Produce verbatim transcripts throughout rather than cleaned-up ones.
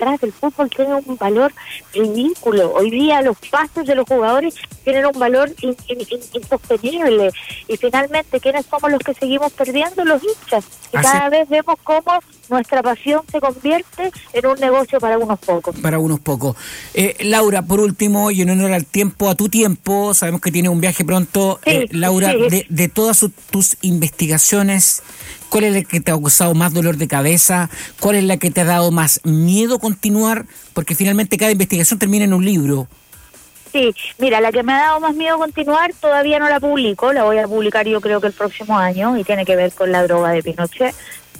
detrás del fútbol tiene un valor ridículo. Hoy día los pases de los jugadores tienen un valor in, in, in, insostenible. Y finalmente, ¿quiénes somos los que seguimos perdiendo? Los hinchas. Y Así... cada vez vemos cómo nuestra pasión se convierte en un negocio para unos pocos. Para unos pocos. Eh, Laura, por último, y en honor al tiempo, a tu tiempo, sabemos que tienes un viaje pronto. Sí, eh, Laura, sí. de, de todas su, tus investigaciones, ¿cuál es la que te ha causado más dolor de cabeza? ¿Cuál es la que te ha dado más miedo continuar? Porque finalmente cada investigación termina en un libro. Sí, mira, la que me ha dado más miedo continuar todavía no la publico, la voy a publicar yo creo que el próximo año y tiene que ver con la droga de Pinochet.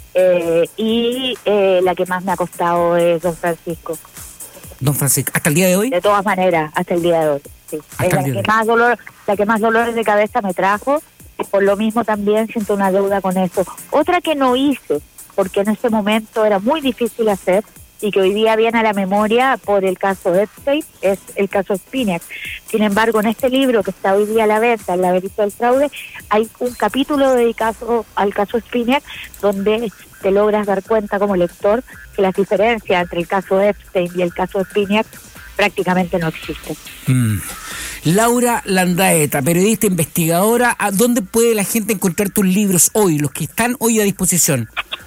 Eh, y eh, la que más me ha costado es Don Francisco. Don Francisco, ¿hasta el día de hoy? De todas maneras, hasta el día de hoy. Sí. Es la que más dolor, la que más dolores de cabeza me trajo. Y por lo mismo también siento una deuda con eso. Otra que no hice, porque en ese momento era muy difícil hacer y que hoy día viene a la memoria por el caso Epstein, es el caso Spinac. Sin embargo, en este libro que está hoy día a la venta, El laberinto del fraude, hay un capítulo dedicado al caso Spinac donde te logras dar cuenta como lector que las diferencias entre el caso Epstein y el caso Spinac prácticamente no existen. Mm. Laura Landaeta, periodista, investigadora, ¿a dónde puede la gente encontrar tus libros hoy, los que están hoy a disposición?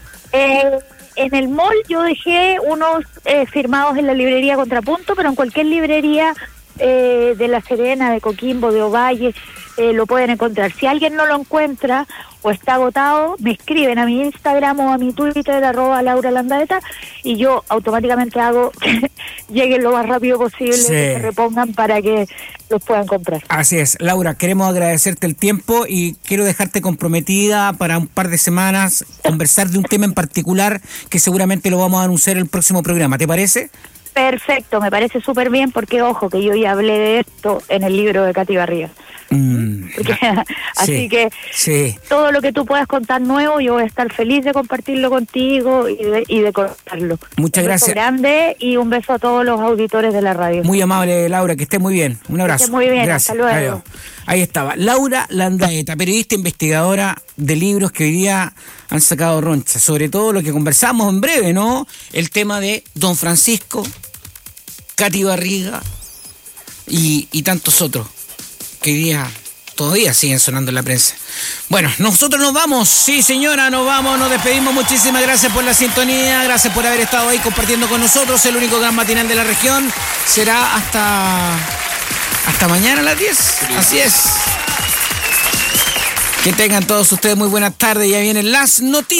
Eh... En el mall yo dejé unos eh, firmados en la librería Contrapunto, pero en cualquier librería eh, de La Serena, de Coquimbo, de Ovalle, eh, lo pueden encontrar. Si alguien no lo encuentra o está agotado, me escriben a mi Instagram o a mi Twitter, arroba Laura Landaeta, y yo automáticamente hago que lleguen lo más rápido posible, sí, que se repongan para que los puedan comprar. Así es. Laura, queremos agradecerte el tiempo y quiero dejarte comprometida para un par de semanas conversar de un tema en particular que seguramente lo vamos a anunciar en el próximo programa. ¿Te parece? Perfecto, me parece súper bien porque, ojo, que yo ya hablé de esto en el libro de Katy Barriga. Mm, porque, así sí, que sí. Todo lo que tú puedas contar nuevo, yo voy a estar feliz de compartirlo contigo y de, y de contarlo. Muchas un gracias. Un beso grande y un beso a todos los auditores de la radio. Muy amable, Laura, que esté muy bien. Un abrazo. Que esté muy bien, gracias. Hasta luego. Adiós. Ahí estaba, Laura Landaeta, periodista investigadora de libros que hoy día han sacado roncha, sobre todo lo que conversamos en breve, ¿no? El tema de Don Francisco, Katy Barriga y, y tantos otros que hoy día todavía siguen sonando en la prensa. Bueno, nosotros nos vamos, sí señora, nos vamos, nos despedimos, muchísimas gracias por la sintonía, gracias por haber estado ahí compartiendo con nosotros, el único gran matinal de la región, será hasta, hasta mañana a las diez, así es. Que tengan todos ustedes muy buenas tardes, ya vienen las noticias.